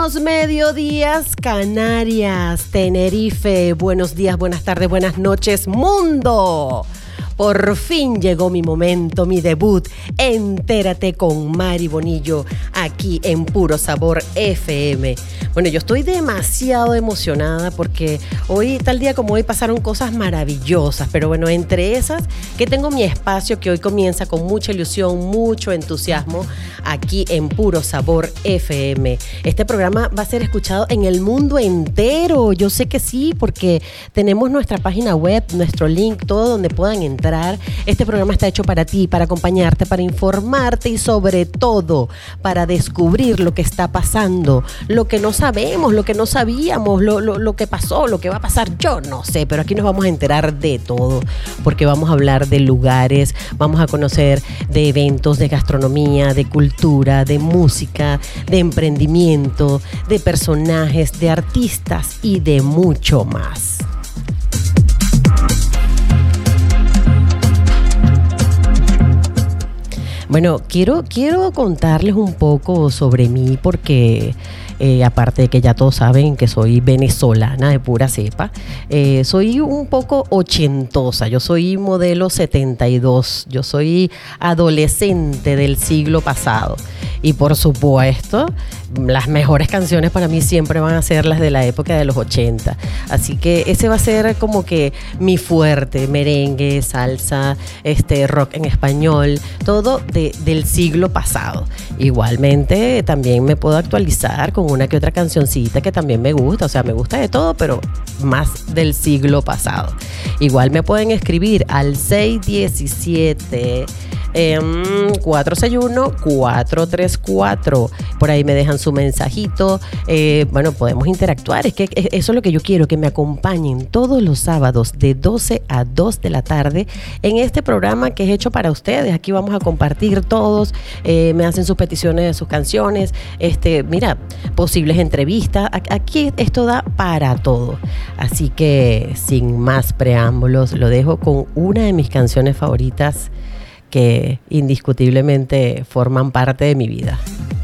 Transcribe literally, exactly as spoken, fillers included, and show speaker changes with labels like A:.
A: Los mediodías Canarias, Tenerife. Buenos días, buenas tardes, buenas noches, mundo. Por fin llegó mi momento, mi debut. Entérate con Mari Bonillo, aquí en Puro Sabor F M. Bueno, yo estoy demasiado emocionada porque hoy, tal día como hoy, pasaron cosas maravillosas. Pero bueno, entre esas, que tengo mi espacio que hoy comienza con mucha ilusión, mucho entusiasmo, aquí en Puro Sabor F M. Este programa va a ser escuchado en el mundo entero. Yo sé que sí, porque tenemos nuestra página web, nuestro link, todo donde puedan entrar. Este programa está hecho para ti, para acompañarte, para informarte y sobre todo para descubrir lo que está pasando, lo que no sabemos, lo que no sabíamos, lo, lo, lo que pasó, lo que va a pasar, yo no sé, pero aquí nos vamos a enterar de todo, porque vamos a hablar de lugares, vamos a conocer de eventos, de gastronomía, de cultura, de música, de emprendimiento, de personajes, de artistas y de mucho más. Bueno, quiero, quiero contarles un poco sobre mí porque eh, aparte de que ya todos saben que soy venezolana de pura cepa, eh, soy un poco ochentosa, yo soy modelo setenta y dos, yo soy adolescente del siglo pasado y por supuesto las mejores canciones para mí siempre van a ser las de la época de los ochenta, así que ese va a ser como que mi fuerte, merengue, salsa, este, rock en español, todo de, del siglo pasado. Igualmente también me puedo actualizar con una que otra cancioncita que también me gusta, o sea, me gusta de todo, pero más del siglo pasado. Igual me pueden escribir al seis diecisiete Eh, cuatro seis uno, cuatro tres cuatro. Por ahí me dejan su mensajito. Eh, bueno, podemos interactuar. Es que eso es lo que yo quiero, que me acompañen todos los sábados de doce a dos de la tarde en este programa que es hecho para ustedes. Aquí vamos a compartir todos. Eh, me hacen sus peticiones de sus canciones. Este, mira, posibles entrevistas. Aquí esto da para todo. Así que sin más preámbulos, lo dejo con una de mis canciones favoritas que indiscutiblemente forman parte de mi vida.